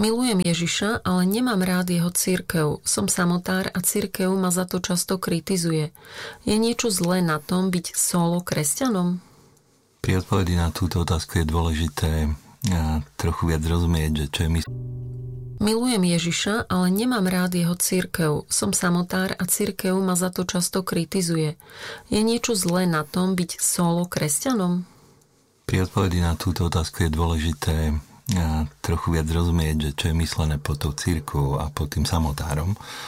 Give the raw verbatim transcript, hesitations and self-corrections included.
Milujem Ježiša, ale nemám rád jeho cirkev. Som samotár a cirkev ma za to často kritizuje. Je niečo zlé na tom byť solo kresťanom? Pri odpovedi na túto otázku je dôležité trochu viac rozumieť, že čo je mysl... Milujem Ježiša, ale nemám rád jeho cirkev. Som samotár a cirkev ma za to často kritizuje. Je niečo zlé na tom byť solo kresťanom? Pri odpovedi na túto otázku je dôležité trochu viac rozumieť, že čo je myslené pod tou cirkvou a pod tým samotárom.